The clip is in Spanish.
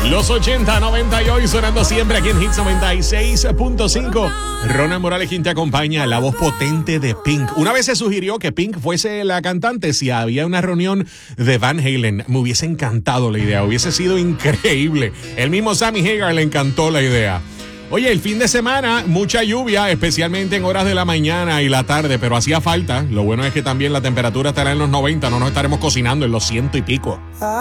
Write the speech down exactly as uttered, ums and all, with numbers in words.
Los ochenta, noventa y hoy sonando siempre aquí en Hits noventa y seis punto cinco. Ronald Morales quien te acompaña, la voz potente de Pink. Una vez se sugirió que Pink fuese la cantante si había una reunión de Van Halen. Me hubiese encantado la idea, hubiese sido increíble. El mismo Sammy Hagar le encantó la idea. Oye, el fin de semana, mucha lluvia, especialmente en horas de la mañana y la tarde, pero hacía falta. Lo bueno es que también la temperatura estará en los noventa, no nos estaremos cocinando en los ciento y pico.